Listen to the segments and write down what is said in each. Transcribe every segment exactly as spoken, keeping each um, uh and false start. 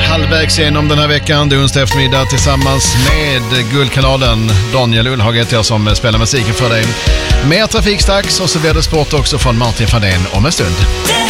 halvvägs igenom den här veckan. Det är onsdag eftermiddag tillsammans med Guldkanalen. Daniel Ullhag heter jag som spelar musiken för dig. Mer trafikstax och så blir det sport också från Martin Fadén om en stund.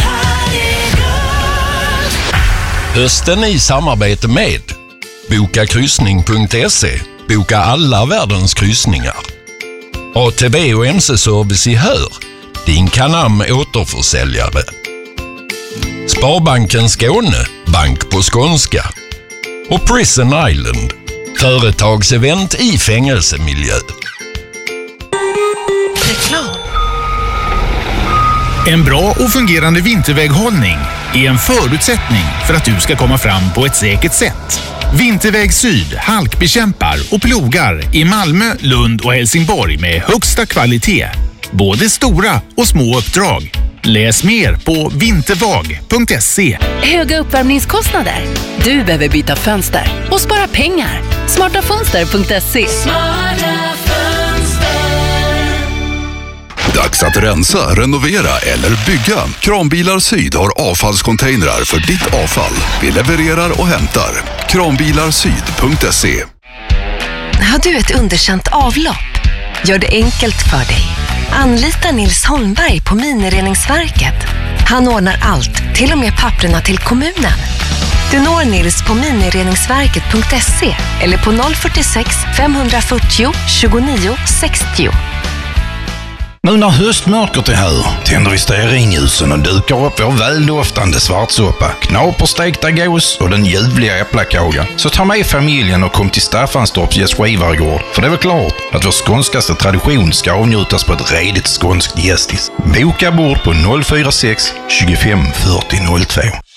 Hösten i samarbete med boka kryssning punkt se. Boka alla världens kryssningar. A T B och M C-service i Hör. Din Canam återförsäljare. Sparbanken Skåne. Bank på skånska. Och Prison Island. Företagsevent i fängelsemiljö. Reklam. En bra och fungerande vinterväghållning är en förutsättning för att du ska komma fram på ett säkert sätt. Vinterväg Syd halkbekämpar och plogar i Malmö, Lund och Helsingborg med högsta kvalitet. Både stora och små uppdrag. Läs mer på vintervag punkt se. Höga uppvärmningskostnader? Du behöver byta fönster och spara pengar. smarta fönster punkt se. Smarta fönster. Dags att rensa, renovera eller bygga. Kranbilar Syd har avfallscontainrar för ditt avfall. Vi levererar och hämtar. kranbilar syd punkt se. Har du ett underkänt avlopp? Gör det enkelt för dig. Anlita Nils Holmberg på Minireningsverket. Han ordnar allt, till och med papperna till kommunen. Du når Nils på minireningsverket punkt se eller på noll fyrtiosex fem fyrtio tjugonio sextio. Nu när höstmörkret är här tänder vi stearinljusen och dukar upp vår väldoftande svartsoppa, knaperstekta gås och den ljuvliga äpplakagan. Så ta med familjen och kom till Staffanstorps gästgivargård. För det är väl klart att vår skånskaste tradition ska avnjutas på ett redigt skånskt gästis. Boka bord på noll fyra sex tjugofem fyrtio noll två.